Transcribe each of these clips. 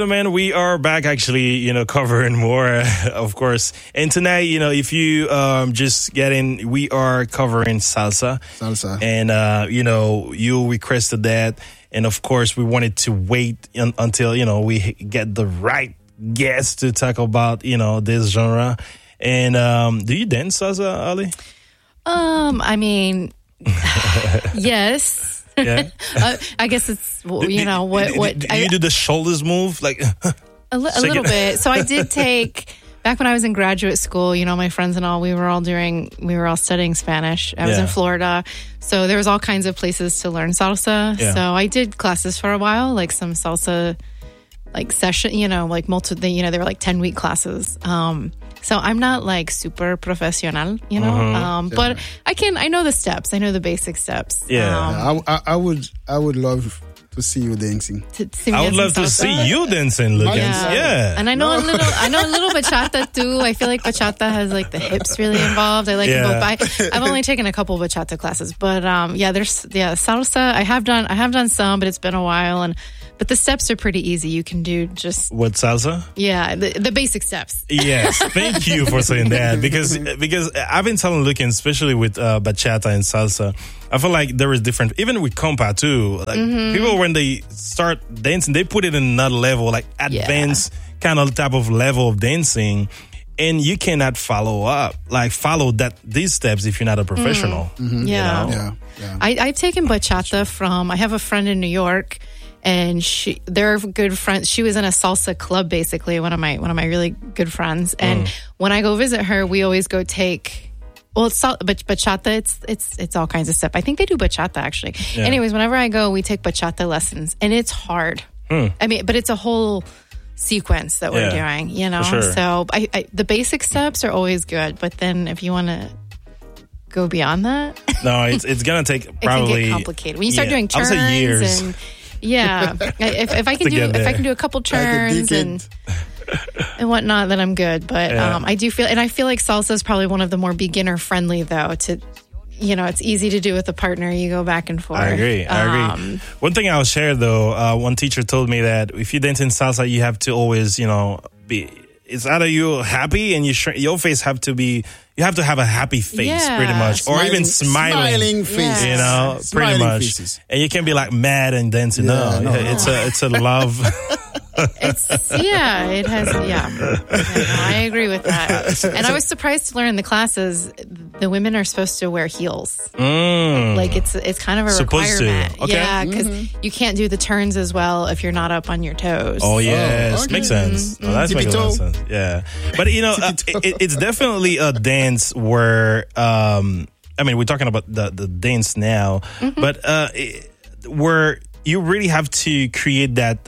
Man, we are back actually, covering more, of course. And tonight, if you just get in, we are covering salsa. And, you requested that. And, of course, we wanted to wait until, we get the right guest to talk about, this genre. And do you dance salsa, Ali? I mean, yes. Yeah. I guess it's, Do you do the shoulders move? Like a little bit. So I did take, back when I was in graduate school, my friends and all, we were all studying Spanish. I was in Florida. So there was all kinds of places to learn salsa. Yeah. So I did classes for a while, like some salsa, like session, like they were like 10-week classes. So I'm not like super professional, but I know the steps. I know the basic steps. Yeah. I would love to see you dancing. I would love to see you dancing, Lucas. Yeah. And I know a little bachata too. I feel like bachata has like the hips really involved. I like both. I've only taken a couple bachata classes, but there's salsa. I have done some, but it's been a while, but the steps are pretty easy. You can do just... What, salsa? Yeah, the basic steps. Yes, thank you for saying that. Because I've been telling Lucan, especially with bachata and salsa, I feel like there is different... Even with compa too. Like people, when they start dancing, they put it in another level, like advanced kind of type of level of dancing. And you cannot follow these steps if you're not a professional. Yeah. I've taken bachata from... I have a friend in New York... And they're good friends. She was in a salsa club, basically, one of my really good friends. And when I go visit her, we always go take. Well, it's bachata. It's all kinds of stuff. I think they do bachata actually. Yeah. Anyways, whenever I go, we take bachata lessons, and it's hard. I mean, but it's a whole sequence that we're doing. Sure. So the basic steps are always good, but then if you want to go beyond that, no, it's gonna take probably. It can get complicated when you start doing turns years. And. Yeah, if I can do a couple turns and whatnot, then I'm good. But I feel like salsa is probably one of the more beginner friendly though. It's easy to do with a partner. You go back and forth. I agree. One thing I'll share though, one teacher told me that if you dance in salsa, you have to always, be. It's either you're happy and your face have to be. You have to have a happy face, pretty much, or even smiling face. Pretty smiling much. Faces. And you can be like mad and dancing. It's a love. It has. I agree with that. And I was surprised to learn in the classes the women are supposed to wear heels. Like it's kind of a requirement. Okay. Yeah, because you can't do the turns as well if you're not up on your toes. Oh yes, makes sense. Oh, that's making a lot of sense. Yeah, but it's definitely a dance where we're talking about the dance now, but where you really have to create that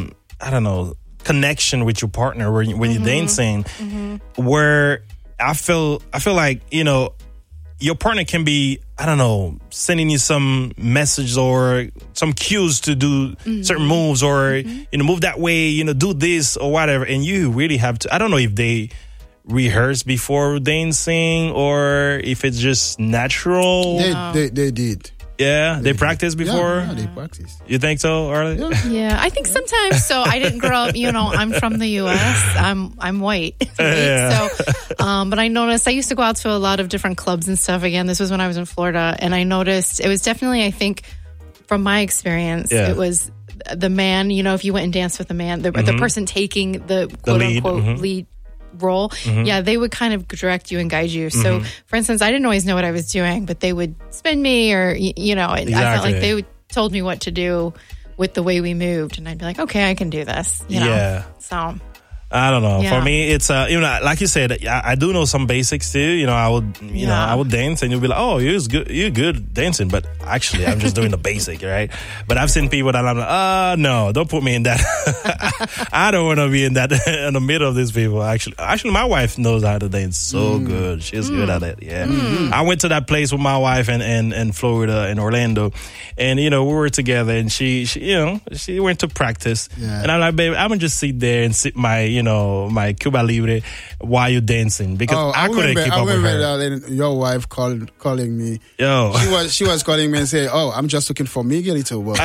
connection with your partner when you're dancing, where I feel like your partner can be sending you some message or some cues to do certain moves or move that way, do this or whatever, and you really have to. I don't know if they rehearse before dancing or if it's just natural. They did. Yeah, they practice before? Yeah, they practice. You think so, Arlie? Yeah, I think sometimes. So I didn't grow up, I'm from the U.S. I'm white. So, but I noticed I used to go out to a lot of different clubs and stuff. Again, this was when I was in Florida, and I noticed it was definitely, I think, from my experience, it was the man, if you went and danced with a man, the person taking the quote-unquote lead role, they would kind of direct you and guide you. So, for instance, I didn't always know what I was doing, but they would spin me or, I felt like they told me what to do with the way we moved. And I'd be like, okay, I can do this, Yeah. So... I don't know. Yeah. For me, it's like you said, I do know some basics too. I would dance, and you'll be like, "Oh, you're good dancing," but actually, I'm just doing the basic, right? But I've seen people that I'm like, no, don't put me in that. I don't want to be in that in the middle of these people. Actually, my wife knows how to dance so good. She's good at it. Yeah, I went to that place with my wife in Florida, in Orlando, and we were together, and she went to practice, and I'm like, babe, I'm gonna just sit there and sip my my Cuba Libre while you're dancing because I couldn't keep up with her. I remember your wife calling me. Yo, she was calling me and saying, "Oh, I'm just looking for Miguelito." Wow,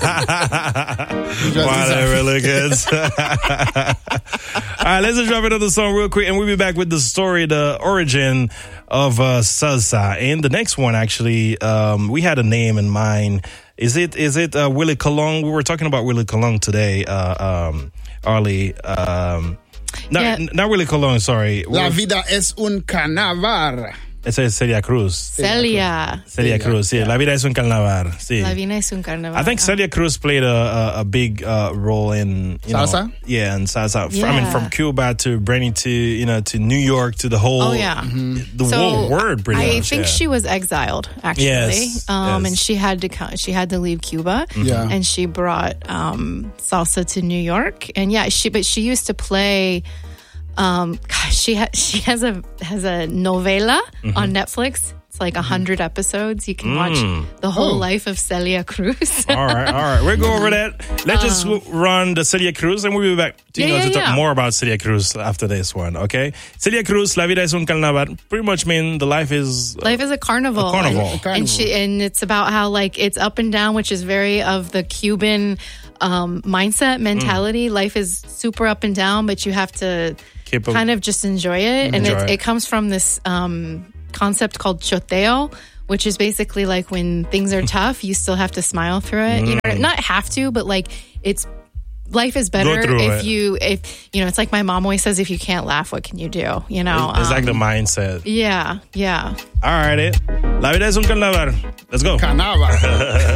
they're really good. All right, let's just drop another song real quick, and we'll be back with the story, the origin of salsa. And the next one, actually, we had a name in mind. Is it Willie Colon? We were talking about Willie Colon today, Arlie. Not Willie Colon, sorry. La vida es un carnaval. Esa es Celia Cruz. Celia Cruz, sí. La vida es un carnaval. Sí. La vida es un carnaval. I think Celia Cruz played a big role in salsa. In salsa. Yeah. I mean, from Cuba to bringing to New York to the whole the whole world. Pretty much. I think she was exiled actually. Yes. And she had to leave Cuba. Yeah. And she brought salsa to New York. And she used to play. She has a novela on Netflix. It's like 100 episodes. You can watch the whole life of Celia Cruz. All right. We'll go over that. Let's just run the Celia Cruz and we'll be back to talk more about Celia Cruz after this one, okay? Celia Cruz, La vida es un carnaval, pretty much mean the life is a carnival. And it's about how it's up and down, which is very of the Cuban mindset, mentality. Life is super up and down, but you have to kind of just enjoy it. And it comes from this concept called choteo, which is basically like when things are tough, you still have to smile through it. Not have to, but life is better if it's like my mom always says, if you can't laugh, what can you do? It's like the mindset. Yeah. All right. La vida es un carnaval. Let's go. Carnaval.